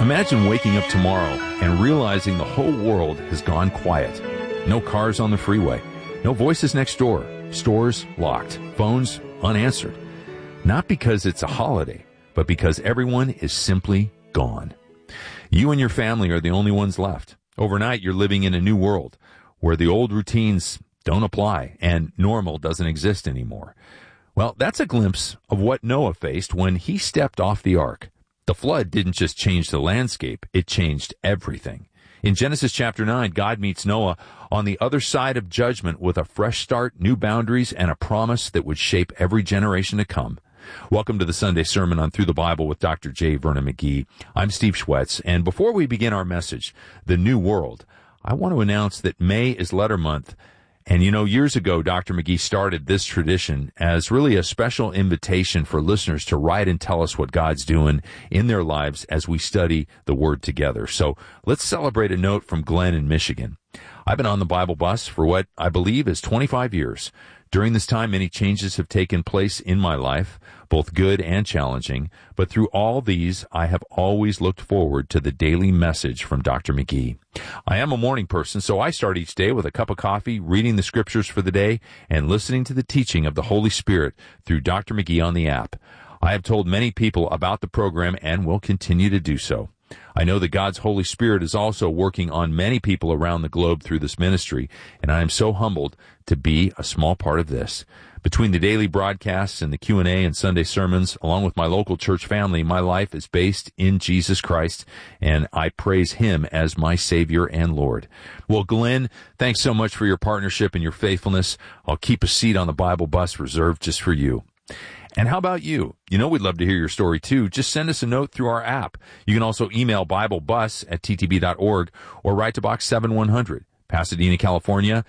Imagine waking up tomorrow and realizing the whole world has gone quiet. No cars on the freeway. No voices next door. Stores locked. Phones unanswered. Not because it's a holiday, but because everyone is simply gone. You and your family are the only ones left. Overnight, you're living in a new world where the old routines don't apply and normal doesn't exist anymore. Well, that's a glimpse of what Noah faced when he stepped off the ark. The flood didn't just change the landscape, it changed everything. In Genesis chapter 9, God meets Noah on the other side of judgment with a fresh start, new boundaries, and a promise that would shape every generation to come. Welcome to the Sunday Sermon on Through the Bible with Dr. J. Vernon McGee. I'm Steve Schwetz, and before we begin our message, The New World, I want to announce that May is Letter Month. And you know, years ago, Dr. McGee started this tradition as really a special invitation for listeners to write and tell us what God's doing in their lives as we study the Word together. So let's celebrate a note from Glenn in Michigan. I've been on the Bible bus for what I believe is 25 years. During this time, many changes have taken place in my life, both good and challenging. But through all these, I have always looked forward to the daily message from Dr. McGee. I am a morning person, so I start each day with a cup of coffee, reading the scriptures for the day, and listening to the teaching of the Holy Spirit through Dr. McGee on the app. I have told many people about the program and will continue to do so. I know that God's Holy Spirit is also working on many people around the globe through this ministry, and I am so humbled to be a small part of this. Between the daily broadcasts and the Q&A and Sunday sermons, along with my local church family, my life is based in Jesus Christ, and I praise Him as my Savior and Lord. Well, Glenn, thanks so much for your partnership and your faithfulness. I'll keep a seat on the Bible bus reserved just for you. And how about you? You know we'd love to hear your story too. Just send us a note through our app. You can also email BibleBus@ttb.org or write to Box 7100, Pasadena, California,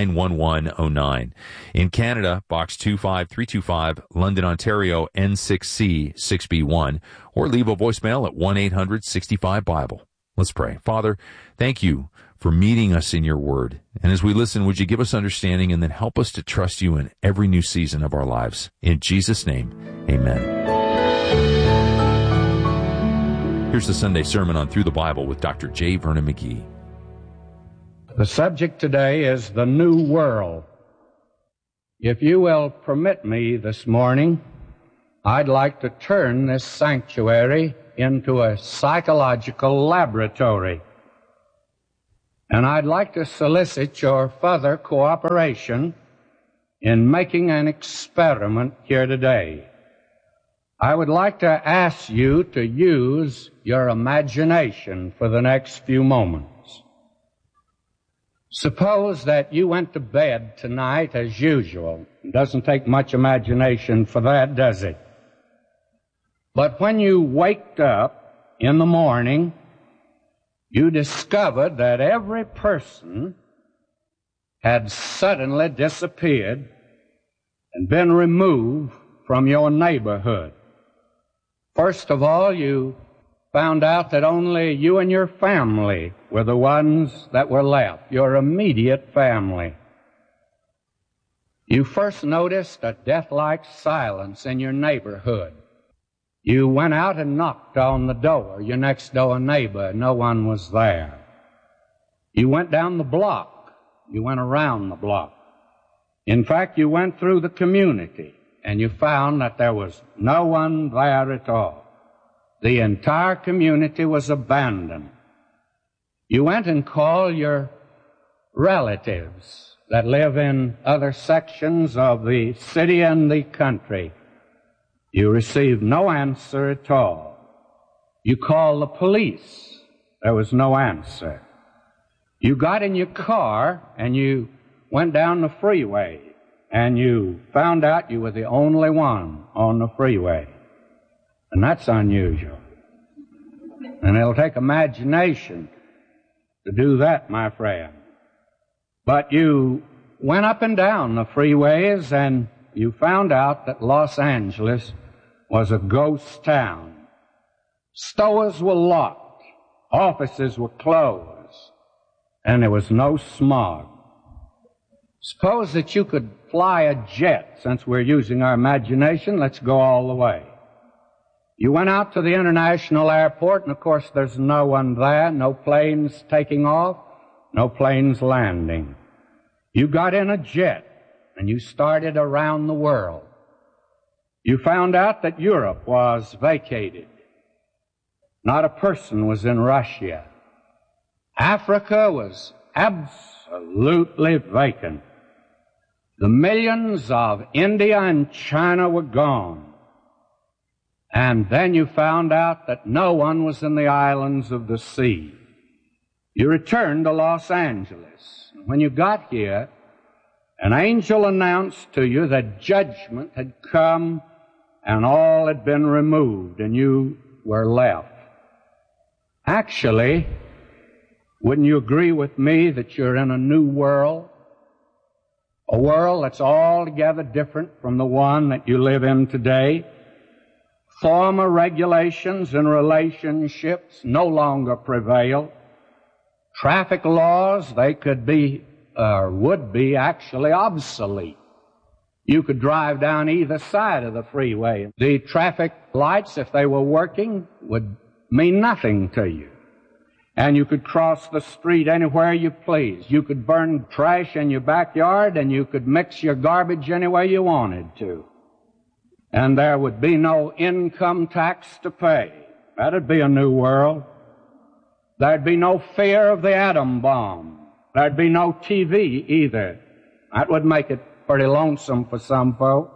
91109. In Canada, Box 25325, London, Ontario, N6C 6B1, or leave a voicemail at 1-800-65-BIBLE. Let's pray. Father, thank you for meeting us in your word. And as we listen, would you give us understanding and then help us to trust you in every new season of our lives? In Jesus' name, amen. Here's the Sunday Sermon on Through the Bible with Dr. J. Vernon McGee. The subject today is the New World. If you will permit me this morning, I'd like to turn this sanctuary into a psychological laboratory. And I'd like to solicit your further cooperation in making an experiment here today. I would like to ask you to use your imagination for the next few moments. Suppose that you went to bed tonight as usual. It doesn't take much imagination for that, does it? But when you waked up in the morning, you discovered that every person had suddenly disappeared and been removed from your neighborhood. First of all, you found out that only you and your family were the ones that were left, your immediate family. You first noticed a death-like silence in your neighborhood. You went out and knocked on the door, your next door neighbor. No one was there. You went down the block. You went around the block. In fact, you went through the community, and you found that there was no one there at all. The entire community was abandoned. You went and called your relatives that live in other sections of the city and the country. You received no answer at all. You called the police. There was no answer. You got in your car and you went down the freeway and you found out you were the only one on the freeway. And that's unusual. And it'll take imagination to do that, my friend. But you went up and down the freeways and you found out that Los Angeles was a ghost town. Stores were locked, offices were closed, and there was no smog. Suppose that you could fly a jet. Since we're using our imagination, let's go all the way. You went out to the international airport, and of course there's no one there, no planes taking off, no planes landing. You got in a jet, and you started around the world. You found out that Europe was vacated. Not a person was in Russia. Africa was absolutely vacant. The millions of India and China were gone. And then you found out that no one was in the islands of the sea. You returned to Los Angeles. When you got here, an angel announced to you that judgment had come and all had been removed, and you were left. Actually, wouldn't you agree with me that you're in a new world? A world that's altogether different from the one that you live in today. Former regulations and relationships no longer prevail. Traffic laws, they could be, or would be actually obsolete. You could drive down either side of the freeway. The traffic lights, if they were working, would mean nothing to you. And you could cross the street anywhere you please. You could burn trash in your backyard, and you could mix your garbage any way you wanted to. And there would be no income tax to pay. That'd be a new world. There'd be no fear of the atom bomb. There'd be no TV either. That would make it pretty lonesome for some folk.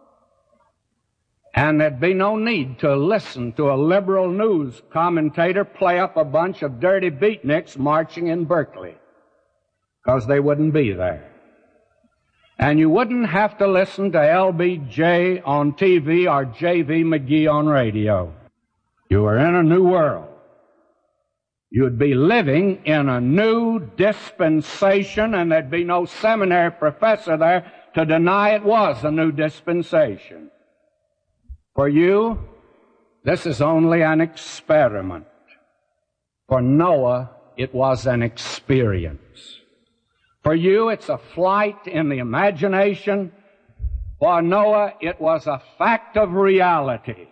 And there'd be no need to listen to a liberal news commentator play up a bunch of dirty beatniks marching in Berkeley, because they wouldn't be there. And you wouldn't have to listen to LBJ on TV or J.V. McGee on radio. You were in a new world. You'd be living in a new dispensation, and there'd be no seminary professor there to deny it was a new dispensation. For you, this is only an experiment. For Noah, it was an experience. For you, it's a flight in the imagination. For Noah, it was a fact of reality.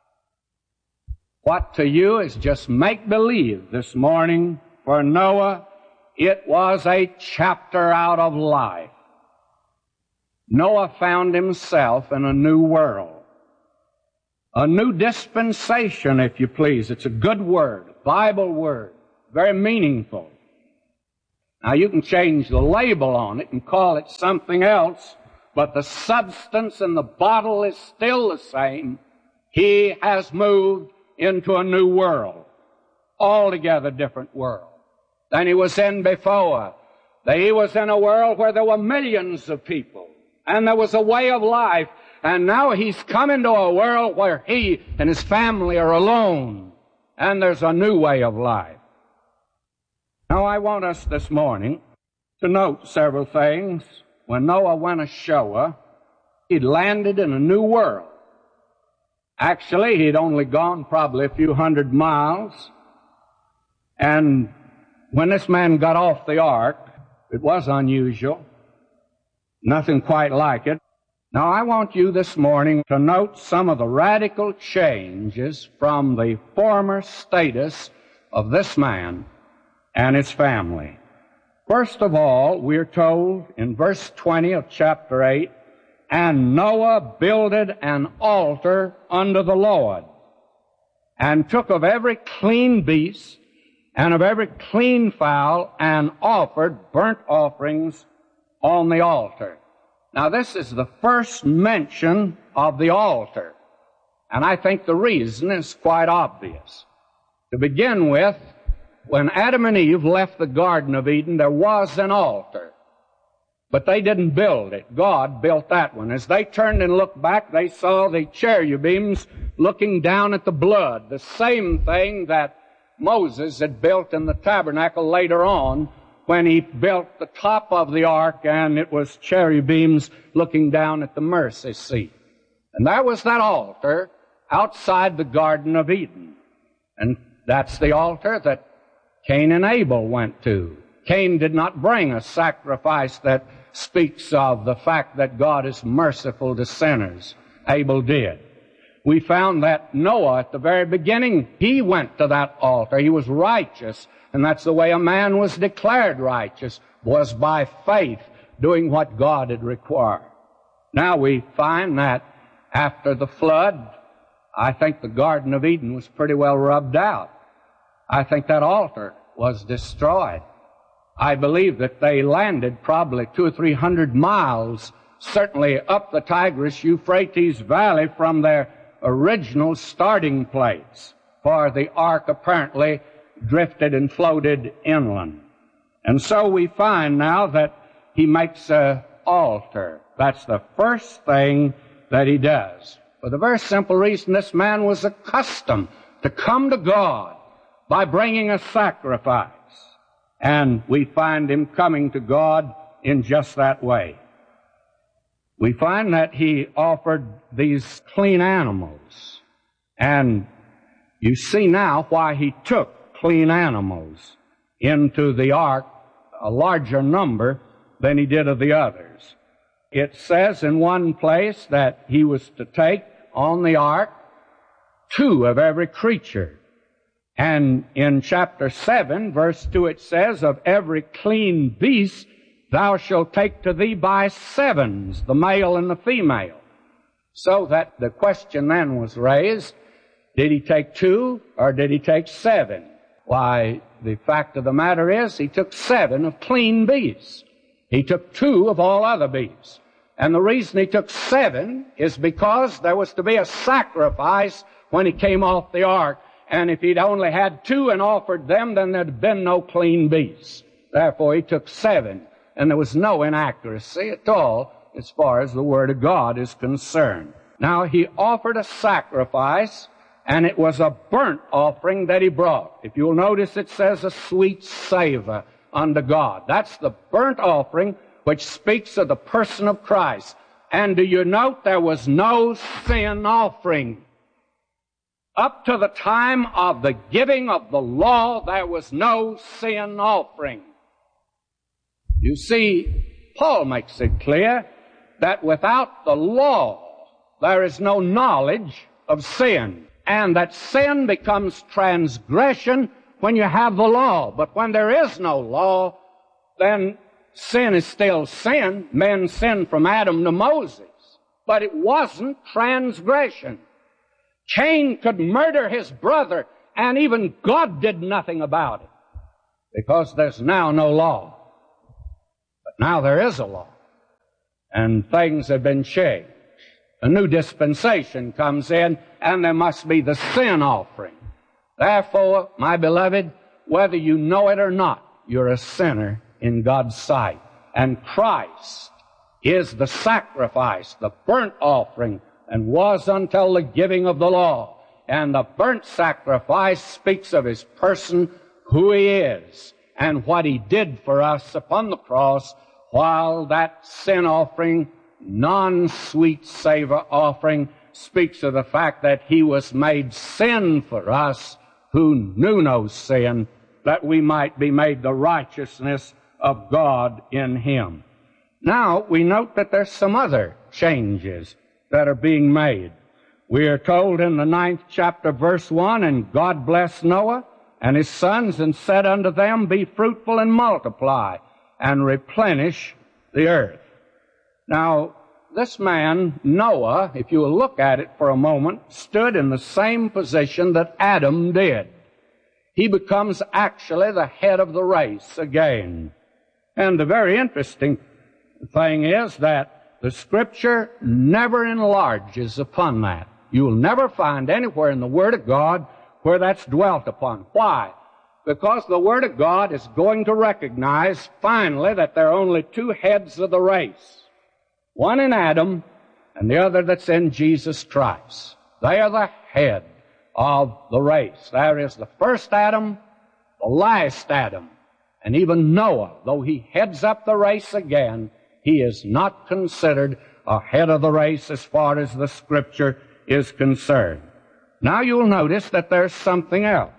What to you is just make-believe this morning, for Noah, it was a chapter out of life. Noah found himself in a new world. A new dispensation, if you please. It's a good word, a Bible word, very meaningful. Now, you can change the label on it and call it something else, but the substance in the bottle is still the same. He has moved into a new world, altogether different world than he was in before. He was in a world where there were millions of people, and there was a way of life, and now he's come into a world where he and his family are alone, and there's a new way of life. Now, I want us this morning to note several things. When Noah went ashore, he'd landed in a new world. Actually, he'd only gone probably a few hundred miles. And when this man got off the ark, it was unusual. Nothing quite like it. Now, I want you this morning to note some of the radical changes from the former status of this man and his family. First of all, we're told in verse 20 of chapter 8, and Noah builded an altar unto the Lord, and took of every clean beast and of every clean fowl, and offered burnt offerings on the altar. Now, this is the first mention of the altar, and I think the reason is quite obvious. To begin with, when Adam and Eve left the Garden of Eden, there was an altar. But they didn't build it. God built that one. As they turned and looked back, they saw the cherubims looking down at the blood, the same thing that Moses had built in the tabernacle later on when he built the top of the ark, and it was cherubims looking down at the mercy seat. And there was that altar outside the Garden of Eden. And that's the altar that Cain and Abel went to. Cain did not bring a sacrifice that speaks of the fact that God is merciful to sinners. Abel did. We found that Noah, at the very beginning, he went to that altar. He was righteous, and that's the way a man was declared righteous, was by faith, doing what God had required. Now we find that after the flood, I think the Garden of Eden was pretty well rubbed out. I think that altar was destroyed. I believe that they landed probably 200 or 300 miles, certainly up the Tigris-Euphrates Valley from their original starting place, for the ark apparently drifted and floated inland. And so we find now that he makes an altar. That's the first thing that he does. For the very simple reason this man was accustomed to come to God by bringing a sacrifice. And we find him coming to God in just that way. We find that he offered these clean animals. And you see now why he took clean animals into the ark, a larger number than he did of the others. It says in one place that he was to take on the ark 2 of every creature. And in chapter 7, verse 2, it says, of every clean beast thou shalt take to thee by 7s, the male and the female. So that the question then was raised, did he take 2 or did he take 7? Why, the fact of the matter is he took 7 of clean beasts. He took 2 of all other beasts. And the reason he took 7 is because there was to be a sacrifice when he came off the ark. And if he'd only had 2 and offered them, then there'd have been no clean beasts. Therefore, he took 7. And there was no inaccuracy at all as far as the Word of God is concerned. Now, he offered a sacrifice, and it was a burnt offering that he brought. If you'll notice, it says a sweet savor unto God. That's the burnt offering which speaks of the person of Christ. And do you note there was no sin offering? Up to the time of the giving of the law, there was no sin offering. You see, Paul makes it clear that without the law, there is no knowledge of sin, and that sin becomes transgression when you have the law. But when there is no law, then sin is still sin. Men sinned from Adam to Moses, but it wasn't transgression. Cain could murder his brother, and even God did nothing about it, because there's now no law. But now there is a law, and things have been changed. A new dispensation comes in, and there must be the sin offering. Therefore, my beloved, whether you know it or not, you're a sinner in God's sight. And Christ is the sacrifice, the burnt offering, and was until the giving of the law. And the burnt sacrifice speaks of his person, who he is, and what he did for us upon the cross, while that sin offering, non-sweet savor offering, speaks of the fact that he was made sin for us who knew no sin, that we might be made the righteousness of God in him. Now, we note that there's some other changes that are being made. We are told in the 9th chapter, verse 1, and God blessed Noah and his sons, and said unto them, be fruitful and multiply, and replenish the earth. Now, this man, Noah, if you will look at it for a moment, stood in the same position that Adam did. He becomes actually the head of the race again. And the very interesting thing is that the Scripture never enlarges upon that. You will never find anywhere in the Word of God where that's dwelt upon. Why? Because the Word of God is going to recognize finally that there are only 2 heads of the race. One in Adam and the other that's in Jesus Christ. They are the head of the race. There is the first Adam, the last Adam, and even Noah, though he heads up the race again, he is not considered a head of the race as far as the Scripture is concerned. Now you'll notice that there's something else.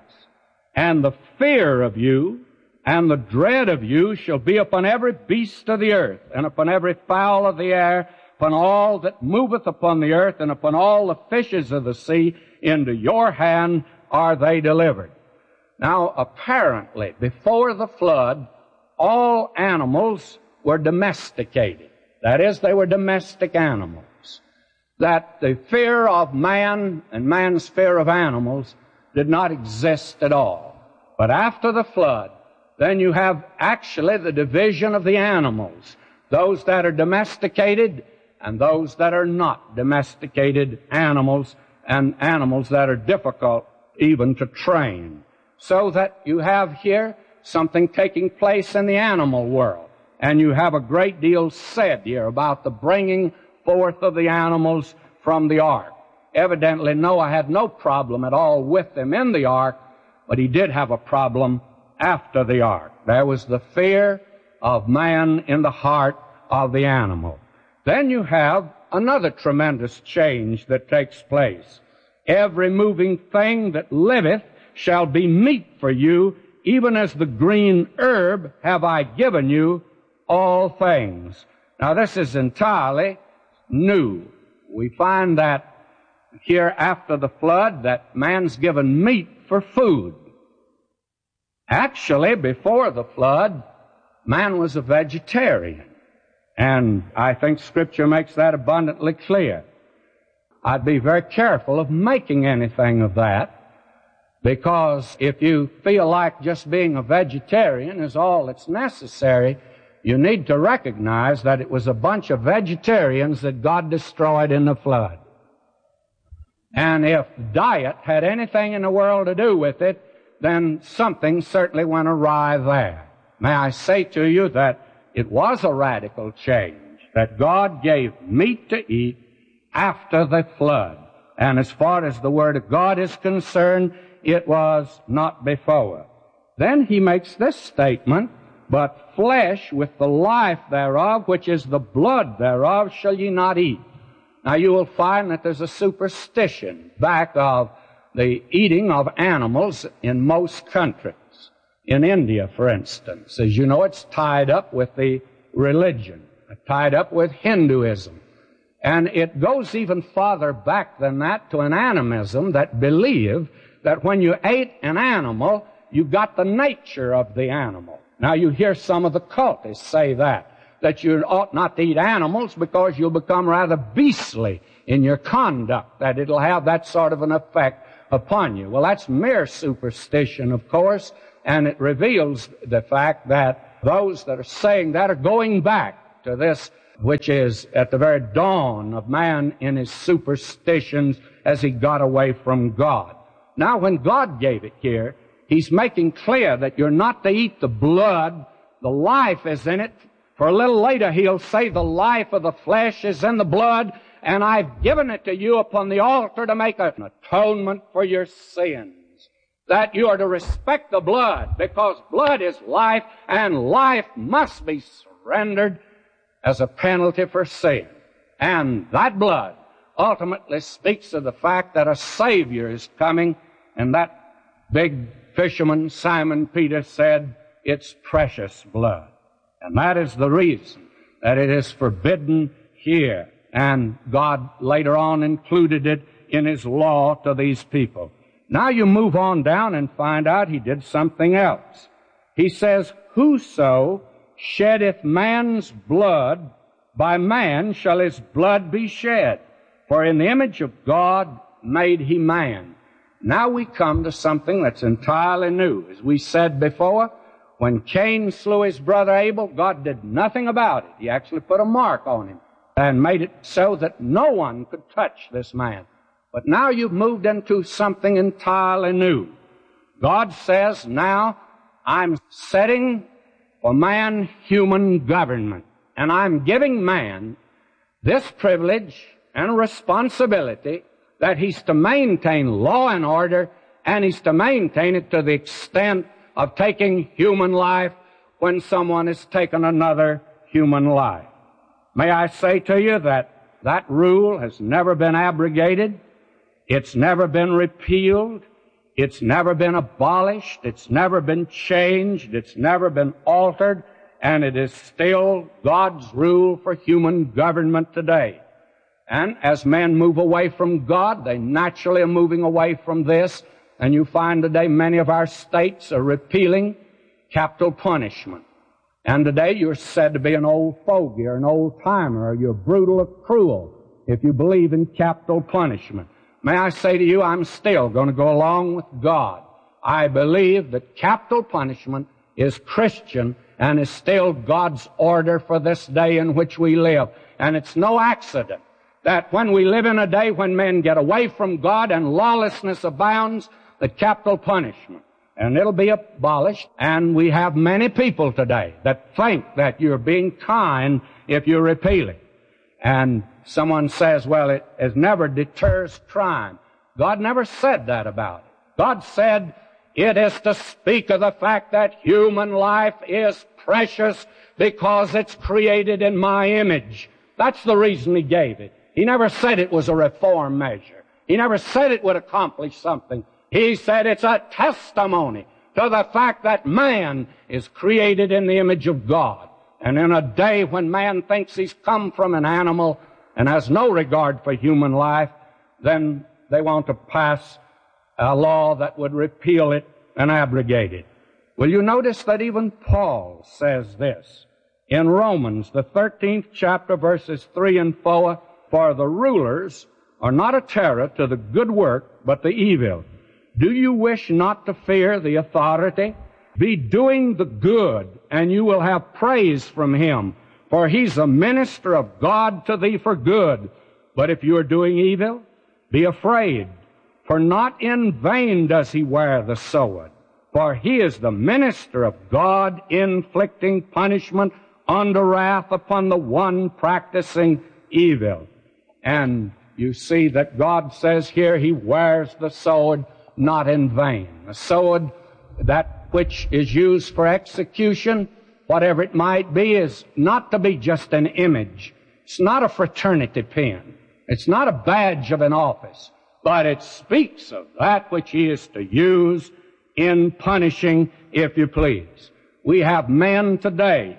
And the fear of you and the dread of you shall be upon every beast of the earth, and upon every fowl of the air, upon all that moveth upon the earth, and upon all the fishes of the sea. Into your hand are they delivered. Now, apparently, before the flood, all animals were domesticated. That is, they were domestic animals. That the fear of man and man's fear of animals did not exist at all. But after the flood, then you have actually the division of the animals. Those that are domesticated and those that are not domesticated animals, and animals that are difficult even to train. So that you have here something taking place in the animal world. And you have a great deal said here about the bringing forth of the animals from the ark. Evidently, Noah had no problem at all with them in the ark, but he did have a problem after the ark. There was the fear of man in the heart of the animal. Then you have another tremendous change that takes place. Every moving thing that liveth shall be meat for you, even as the green herb have I given you all things. Now this is entirely new. We find that here after the flood that man's given meat for food. Actually, before the flood, man was a vegetarian. And I think Scripture makes that abundantly clear. I'd be very careful of making anything of that, because if you feel like just being a vegetarian is all that's necessary, you need to recognize that it was a bunch of vegetarians that God destroyed in the flood. And if diet had anything in the world to do with it, then something certainly went awry there. May I say to you that it was a radical change, that God gave meat to eat after the flood. And as far as the Word of God is concerned, it was not before. Then he makes this statement, but flesh with the life thereof, which is the blood thereof, shall ye not eat. Now you will find that there's a superstition back of the eating of animals in most countries. In India, for instance, as you know, it's tied up with the religion, tied up with Hinduism. And it goes even farther back than that to an animism that believe that when you ate an animal, you got the nature of the animal. Now you hear some of the cultists say that you ought not to eat animals because you'll become rather beastly in your conduct, that it'll have that sort of an effect upon you. Well, that's mere superstition, of course, and it reveals the fact that those that are saying that are going back to this, which is at the very dawn of man in his superstitions as he got away from God. Now, when God gave it here, He's making clear that you're not to eat the blood. The life is in it. For a little later, He'll say the life of the flesh is in the blood, and I've given it to you upon the altar to make an atonement for your sins. That you are to respect the blood, because blood is life, and life must be surrendered as a penalty for sin. And that blood ultimately speaks of the fact that a Savior is coming, and that big fisherman, Simon Peter, said, it's precious blood. And that is the reason that it is forbidden here. And God later on included it in His law to these people. Now you move on down and find out He did something else. He says, whoso sheddeth man's blood, by man shall his blood be shed. For in the image of God made He man. Now we come to something that's entirely new. As we said before, when Cain slew his brother Abel, God did nothing about it. He actually put a mark on him and made it so that no one could touch this man. But now you've moved into something entirely new. God says, now I'm setting for man human government, and I'm giving man this privilege and responsibility that he's to maintain law and order, and he's to maintain it to the extent of taking human life when someone has taken another human life. May I say to you that that rule has never been abrogated. It's never been repealed. It's never been abolished. It's never been changed. It's never been altered. and it is still God's rule for human government today. And as men move away from God, they naturally are moving away from this, and you find today many of our states are repealing capital punishment. And today you're said to be an old fogey or an old-timer, or you're brutal or cruel if you believe in capital punishment. May I say to you, I'm still going to go along with God. I believe that capital punishment is Christian and is still God's order for this day in which we live. And it's no accident that when we live in a day when men get away from God and lawlessness abounds, that capital punishment, and it'll be abolished. And we have many people today that think that you're being kind if you repeal it. And someone says, well, it never deters crime. God never said that about it. God said it is to speak of the fact that human life is precious because it's created in my image. That's the reason He gave it. He never said it was a reform measure. He never said it would accomplish something. He said it's a testimony to the fact that man is created in the image of God. And in a day when man thinks he's come from an animal and has no regard for human life, then they want to pass a law that would repeal it and abrogate it. Will you notice that even Paul says this in Romans, the 13th chapter, verses 3 and 4, for the rulers are not a terror to the good work, but the evil. Do you wish not to fear the authority? Be doing the good, and you will have praise from Him, for He's a minister of God to thee for good. But if you are doing evil, be afraid, for not in vain does He wear the sword, for He is the minister of God, inflicting punishment under wrath upon the one practicing evil. And you see that God says here He wears the sword not in vain. A sword, that which is used for execution, whatever it might be, is not to be just an image. It's not a fraternity pin. It's not a badge of an office. But it speaks of that which He is to use in punishing, if you please. We have men today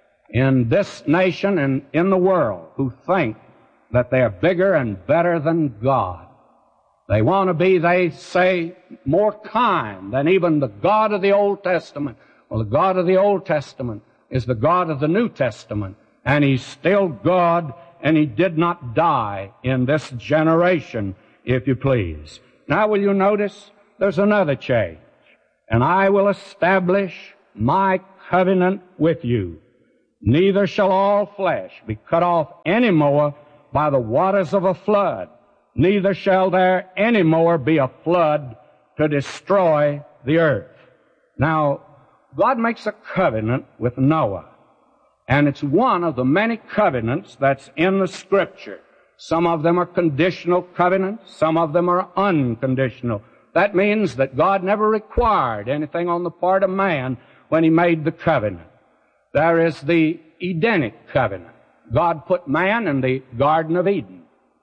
in this nation and in the world who think that they are bigger and better than God. They want to be, they say, more kind than even the God of the Old Testament. Well, the God of the Old Testament is the God of the New Testament, and He's still God, and He did not die in this generation, if you please. Now, will you notice there's another change? And I will establish my covenant with you. Neither shall all flesh be cut off any more by the waters of a flood. Neither shall there any more be a flood to destroy the earth. Now, God makes a covenant with Noah, and it's one of the many covenants that's in the Scripture. Some of them are conditional covenants, some of them are unconditional. That means that God never required anything on the part of man when He made the covenant. There is the Edenic covenant. God put man in the Garden of Eden,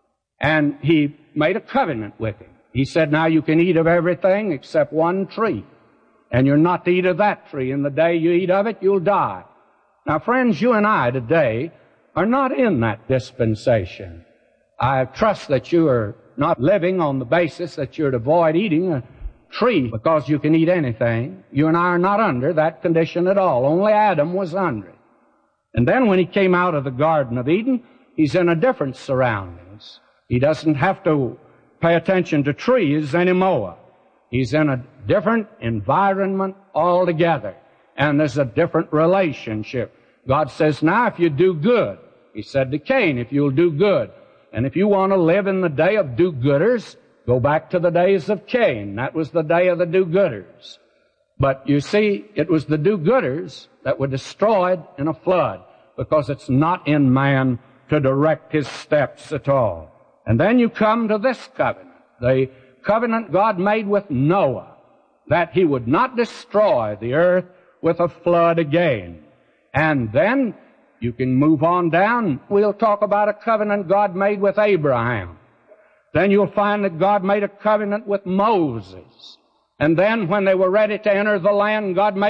and He made a covenant with him. He said, now you can eat of everything except one tree, and you're not to eat of that tree. And the day you eat of it, you'll die. Now, friends, you and I today are not in that dispensation. I trust that you are not living on the basis that you're to avoid eating a tree because you can eat anything. You and I are not under that condition at all. Only Adam was under it. And then when he came out of the Garden of Eden, he's in a different surroundings. He doesn't have to pay attention to trees anymore. He's in a different environment altogether. And there's a different relationship. God says, now if you do good, He said to Cain, if you'll do good. And if you want to live in the day of do-gooders, go back to the days of Cain. That was the day of the do-gooders. But you see, it was the do-gooders that were destroyed in a flood, because it's not in man to direct his steps at all. And then you come to this covenant, the covenant God made with Noah, that he would not destroy the earth with a flood again. And then you can move on down. We'll talk about a covenant God made with Abraham. Then you'll find that God made a covenant with Moses. And then when they were ready to enter the land, God made a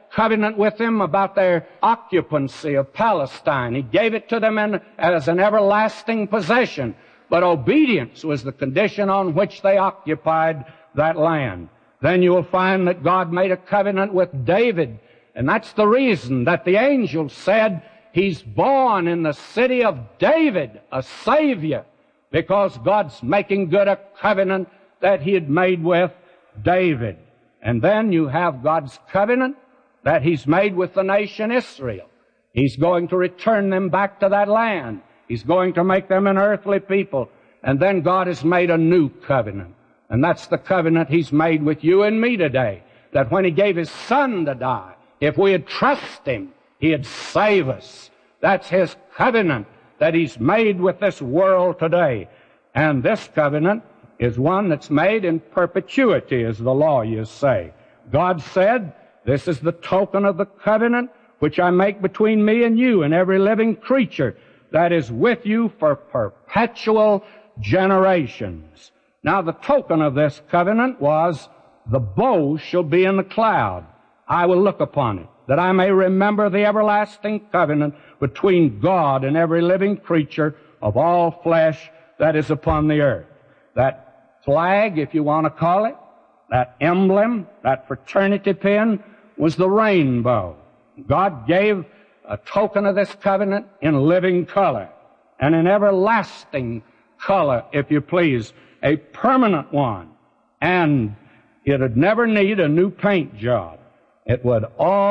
covenant with them about their occupancy of Palestine. He gave it to them as an everlasting possession. But obedience was the condition on which they occupied that land. Then you will find that God made a covenant with David. And that's the reason that the angel said, He's born in the city of David, a Savior, because God's making good a covenant that He had made with David. And then you have God's covenant that He's made with the nation Israel. He's going to return them back to that land. He's going to make them an earthly people. And then God has made a new covenant. And that's the covenant He's made with you and me today. That when He gave His Son to die, if we would trust Him, He'd save us. That's His covenant that He's made with this world today. And this covenant is one that's made in perpetuity, as the lawyers say. God said, this is the token of the covenant which I make between me and you and every living creature that is with you for perpetual generations. Now, the token of this covenant was, the bow shall be in the cloud. I will look upon it, that I may remember the everlasting covenant between God and every living creature of all flesh that is upon the earth. That flag, if you want to call it, that emblem, that fraternity pin, was the rainbow. God gave a token of this covenant in living color, and an everlasting color, if you please, a permanent one. And it would never need a new paint job. It would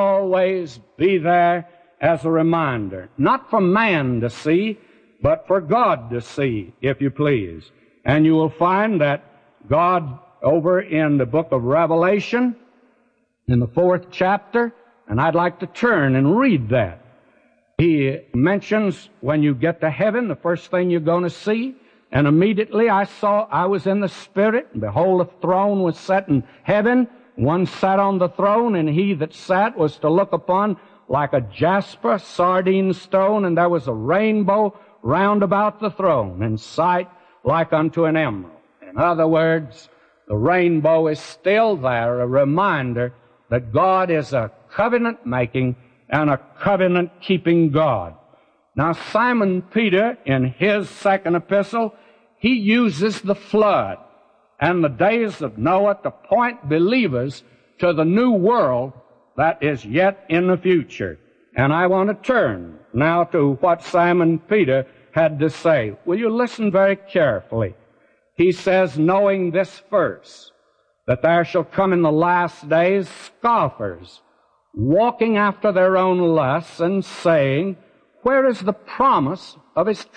always be there as a reminder, not for man to see, but for God to see, if you please. And you will find that God, over in the book of Revelation, in the 4th chapter, and I'd like to turn and read that. He mentions when you get to heaven, the first thing you're going to see, and immediately I was in the Spirit, and behold, a throne was set in heaven. One sat on the throne, and he that sat was to look upon like a jasper, sardine stone, and there was a rainbow round about the throne, in sight like unto an emerald. In other words, the rainbow is still there, a reminder that God is a covenant-making and a covenant-keeping God. Now, Simon Peter, in his second epistle, he uses the flood and the days of Noah to point believers to the new world that is yet in the future. And I want to turn now to what Simon Peter had to say. Will you listen very carefully? He says, knowing this first, that there shall come in the last days scoffers, walking after their own lusts, and saying, where is the promise of His